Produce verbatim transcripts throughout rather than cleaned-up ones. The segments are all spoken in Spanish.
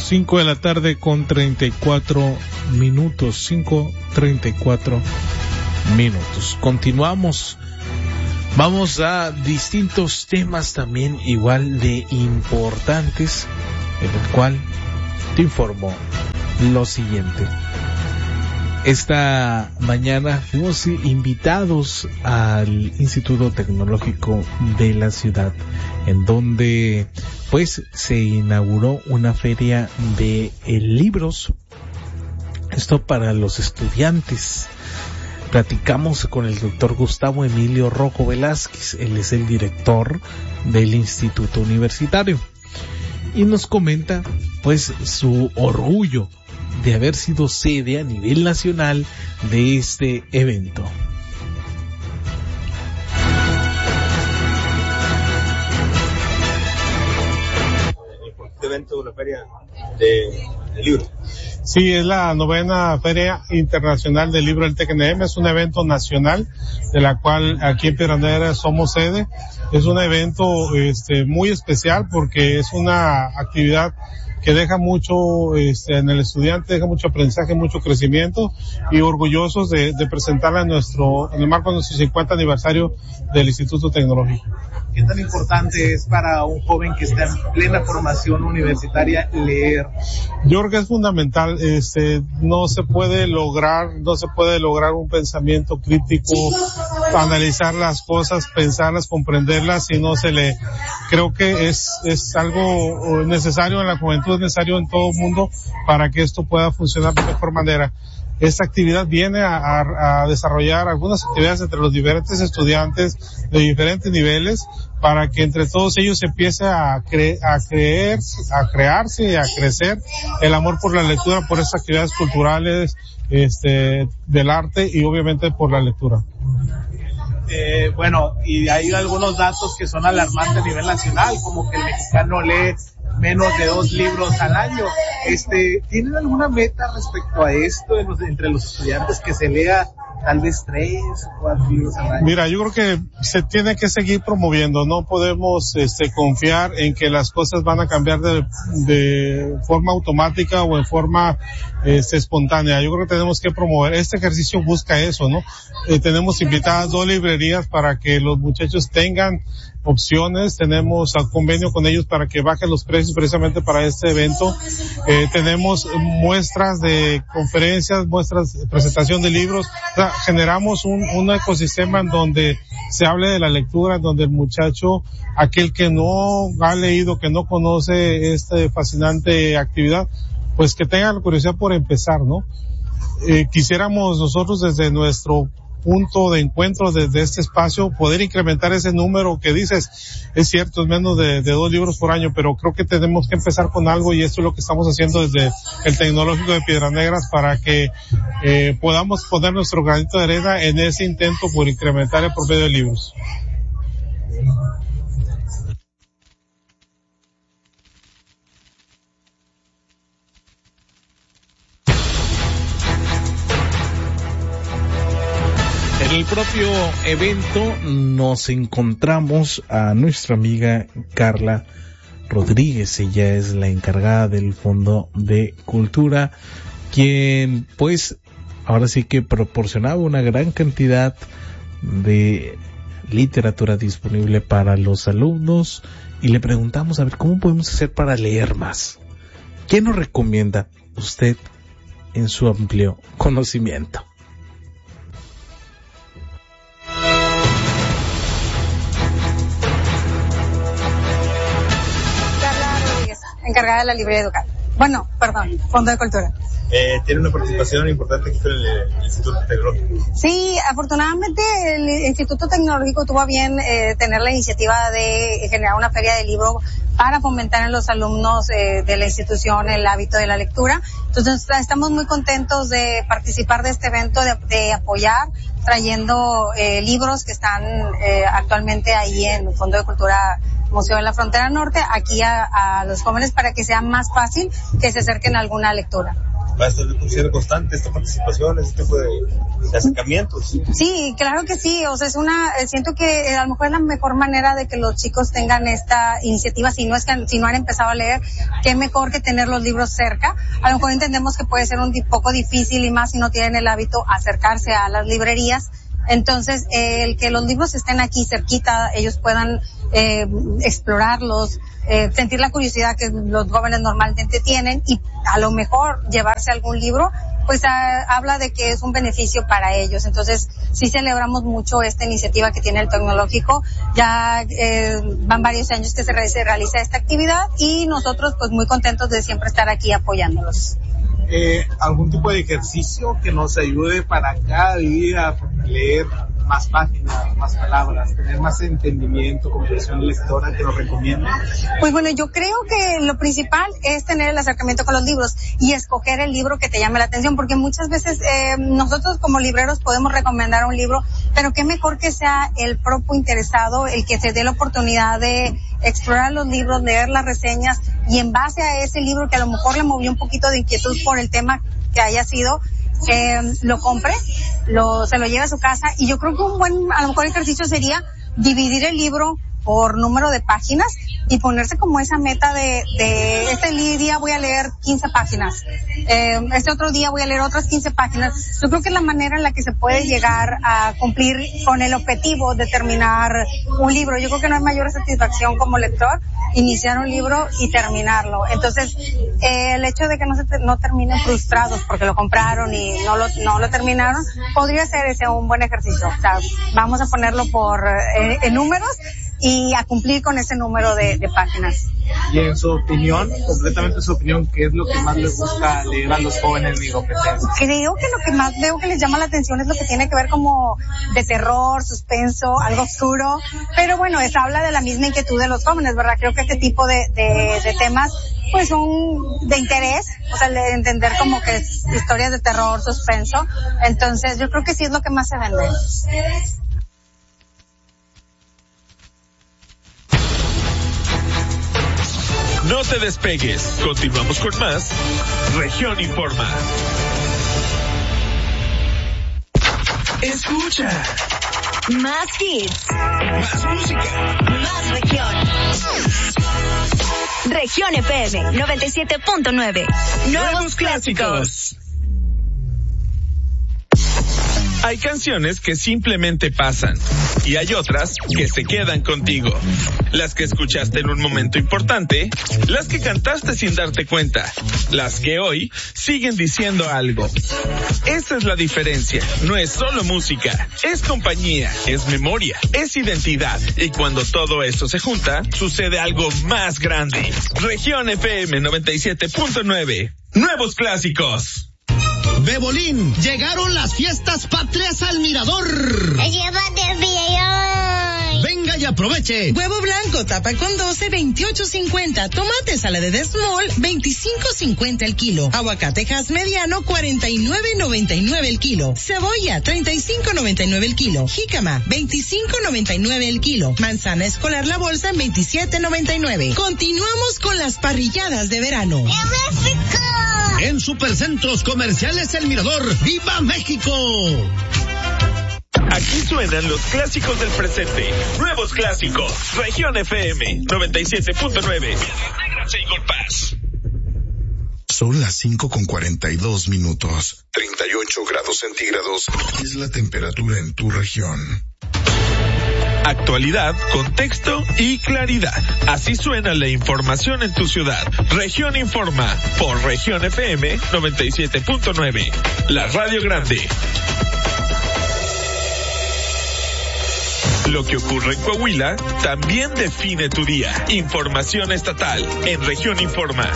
cinco de la tarde con treinta y cuatro minutos, cinco treinta y cuatro minutos. Continuamos. Vamos a distintos temas también igual de importantes, en el cual te informo lo siguiente. Esta mañana fuimos invitados al Instituto Tecnológico de la ciudad, en donde pues se inauguró una feria de eh, libros, esto para los estudiantes. Platicamos con el doctor Gustavo Emilio Rojo Velázquez, él es el director del Instituto Universitario, y nos comenta pues su orgullo de haber sido sede a nivel nacional de este evento. Este evento, una feria de, de libros. Sí, es la novena Feria Internacional del Libro del T E C N M, es un evento nacional de la cual aquí en Piedras Negras somos sede. Es un evento este muy especial porque es una actividad que deja mucho este, en el estudiante, deja mucho aprendizaje, mucho crecimiento, y orgullosos de, de presentarla en nuestro, en el marco de nuestro cincuenta aniversario del Instituto Tecnológico. ¿Qué tan importante es para un joven que está en plena formación universitaria leer? Yo creo que es fundamental. Este, no se puede lograr, no se puede lograr un pensamiento crítico, analizar las cosas, pensarlas, comprenderlas, si no se lee. Creo que es, es algo necesario en la juventud, es necesario en todo el mundo para que esto pueda funcionar de mejor manera. Esta actividad viene a, a, a desarrollar algunas actividades entre los diferentes estudiantes de diferentes niveles para que entre todos ellos se empiece a, cre- a creer, a crearse y a crecer el amor por la lectura, por esas actividades culturales, este, del arte y obviamente por la lectura. Eh, bueno, y hay algunos datos que son alarmantes a nivel nacional, como que el mexicano lee menos de dos libros al año. Este, ¿tienen alguna meta respecto a esto en los, entre los estudiantes, que se lea tal vez tres o cuatro libros al año? Mira, yo creo que se tiene que seguir promoviendo. No podemos este, confiar en que las cosas van a cambiar de, de forma automática o en forma este, espontánea. Yo creo que tenemos que promover. Este ejercicio busca eso, ¿no? Eh, tenemos invitadas dos librerías para que los muchachos tengan opciones. Tenemos a convenio con ellos para que bajen los precios precisamente para este evento. Eh, tenemos muestras de conferencias, muestras de presentación de libros. O sea, generamos un, un ecosistema en donde se hable de la lectura, en donde el muchacho, aquel que no ha leído, que no conoce esta fascinante actividad, pues que tenga la curiosidad por empezar, ¿no? Eh, quisiéramos nosotros desde nuestro punto de encuentro, desde este espacio, poder incrementar ese número que dices. Es cierto, es menos de, de dos libros por año, pero creo que tenemos que empezar con algo, y esto es lo que estamos haciendo desde el Tecnológico de Piedras Negras para que eh, podamos poner nuestro granito de arena en ese intento por incrementar el promedio de libros. En el propio evento nos encontramos a nuestra amiga Carla Rodríguez. Ella es la encargada del Fondo de Cultura, quien pues ahora sí que proporcionaba una gran cantidad de literatura disponible para los alumnos, y le preguntamos a ver cómo podemos hacer para leer más. ¿Qué nos recomienda usted en su amplio conocimiento? Encargada de la librería Educar. Bueno, perdón, Fondo de Cultura. Eh, tiene una participación importante aquí con el, el Instituto Tecnológico. Sí, afortunadamente el Instituto Tecnológico tuvo a bien eh, tener la iniciativa de generar una feria de libro para fomentar en los alumnos eh, de la institución el hábito de la lectura. Entonces estamos muy contentos de participar de este evento, de, de apoyar, trayendo eh, libros que están eh, actualmente ahí en el Fondo de Cultura Museo de la Frontera Norte, aquí a, a los jóvenes, para que sea más fácil que se acerquen a alguna lectura. va a ser constante esta participación, este tipo de, de acercamientos. Sí, claro que sí, o sea, es una, siento que a lo mejor es la mejor manera de que los chicos tengan esta iniciativa, si no es que, si no han empezado a leer, qué mejor que tener los libros cerca. A lo mejor entendemos que puede ser un poco difícil y más si no tienen el hábito acercarse a las librerías. Entonces, eh, el que los libros estén aquí cerquita, ellos puedan eh, explorarlos, eh, sentir la curiosidad que los jóvenes normalmente tienen y a lo mejor llevarse algún libro, pues a, habla de que es un beneficio para ellos. Entonces, sí celebramos mucho esta iniciativa que tiene el Tecnológico. Ya eh, van varios años que se, re, se realiza esta actividad y nosotros pues muy contentos de siempre estar aquí apoyándolos. Eh, algún tipo de ejercicio que nos ayude para cada día leer más páginas, más palabras, tener más entendimiento, comprensión lectora que nos recomienda? Pues bueno, yo creo que lo principal es tener el acercamiento con los libros y escoger el libro que te llame la atención, porque muchas veces eh, nosotros como libreros podemos recomendar un libro, pero qué mejor que sea el propio interesado el que se dé la oportunidad de explorar los libros, leer las reseñas y en base a ese libro que a lo mejor le movió un poquito de inquietud por el tema que haya sido, eh, lo compre, lo, se lo lleve a su casa y yo creo que un buen, a lo mejor ejercicio sería dividir el libro por número de páginas y ponerse como esa meta de, de este día voy a leer quince páginas, eh, este otro día voy a leer otras quince páginas. Yo creo que es la manera en la que se puede llegar a cumplir con el objetivo de terminar un libro. Yo creo que no hay mayor satisfacción como lector iniciar un libro y terminarlo. Entonces, eh, el hecho de que no se te, no terminen frustrados porque lo compraron y no lo, no lo terminaron, podría ser ese un buen ejercicio. O sea, vamos a ponerlo por, eh, en números y a cumplir con ese número de, de páginas. Y en su opinión, completamente su opinión, ¿qué es lo que más les gusta leer a los jóvenes nigropetenses? Creo que lo que más veo que les llama la atención es lo que tiene que ver como de terror, suspenso, algo oscuro, pero bueno, eso habla de la misma inquietud de los jóvenes, ¿verdad? Creo que este tipo de, de, de temas pues son de interés, o sea, de entender como que es historias de terror, suspenso, entonces yo creo que sí es lo que más se vende. No te despegues. Continuamos con más Región Informa. Escucha. Más hits. Más música. Más región. Región F M noventa y siete punto nueve. Nuevos, Nuevos clásicos. clásicos. Hay canciones que simplemente pasan y hay otras que se quedan contigo. Las que escuchaste en un momento importante, las que cantaste sin darte cuenta, las que hoy siguen diciendo algo. Esa es la diferencia. No es solo música, es compañía, es memoria, es identidad. Y cuando todo eso se junta, sucede algo más grande. Región F M noventa y siete punto nueve. Nuevos clásicos. Bebolín, llegaron las fiestas patrias al Mirador. Llévate el billón. Venga y aproveche. Huevo blanco, tapa con doce, veintiocho cincuenta. Tomate salada de small, veinticinco cincuenta el kilo. Aguacate Hass mediano, cuarenta y nueve noventa y nueve el kilo. Cebolla, treinta y cinco noventa y nueve el kilo. Jícama, veinticinco noventa y nueve el kilo. Manzana escolar la bolsa en veintisiete noventa y nueve. Continuamos con las parrilladas de verano. En Supercentros Comerciales El Mirador, ¡viva México! Aquí suenan los clásicos del presente. Nuevos clásicos. Región F M noventa y siete punto nueve. Son las cinco con cuarenta y dos minutos. treinta y ocho grados centígrados es la temperatura en tu región. Actualidad, contexto y claridad. Así suena la información en tu ciudad. Región Informa por Región F M noventa y siete punto nueve. La Radio Grande. Lo que ocurre en Coahuila también define tu día. Información estatal en Región Informa.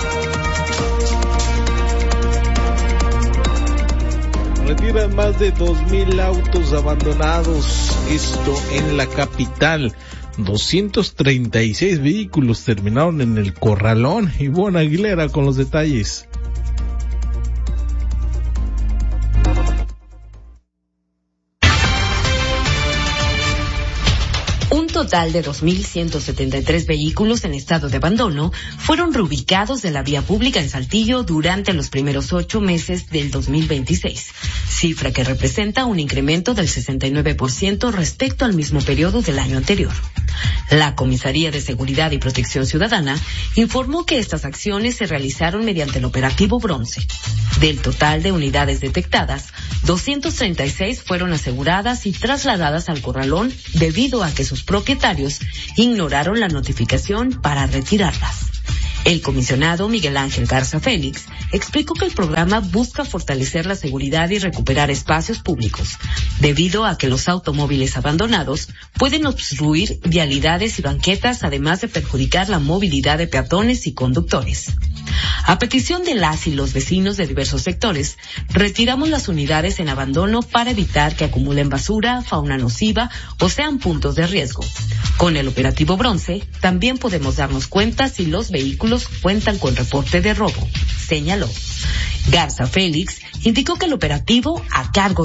Retiran más de dos mil autos abandonados, esto en la capital. doscientos treinta y seis vehículos terminaron en el Corralón. Ivonne Aguilera con los detalles. Un total de dos mil ciento setenta y tres vehículos en estado de abandono fueron reubicados de la vía pública en Saltillo durante los primeros ocho meses del dos mil veintiséis, cifra que representa un incremento del sesenta y nueve por ciento respecto al mismo periodo del año anterior. La Comisaría de Seguridad y Protección Ciudadana informó que estas acciones se realizaron mediante el operativo Bronce. Del total de unidades detectadas, doscientas treinta y seis fueron aseguradas y trasladadas al corralón debido a que sus propietarios ignoraron la notificación para retirarlas. El comisionado Miguel Ángel Garza Félix explicó que el programa busca fortalecer la seguridad y recuperar espacios públicos, debido a que los automóviles abandonados pueden obstruir vialidades y banquetas, además de perjudicar la movilidad de peatones y conductores. A petición de las y los vecinos de diversos sectores, retiramos las unidades en abandono para evitar que acumulen basura, fauna nociva o sean puntos de riesgo. Con el operativo Bronce, también podemos darnos cuenta si los vehículos cuentan con reporte de robo, señaló. Garza Félix indicó que el operativo a cargo